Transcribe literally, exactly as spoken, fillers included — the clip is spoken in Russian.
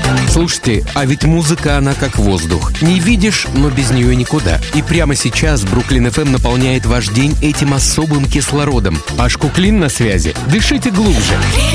Слушайте, а ведь музыка, она как воздух. Не видишь, но без нее никуда. И прямо сейчас Бруклин эф эм наполняет ваш день этим особым кислородом. Аш Куклин на связи. Дышите глубже.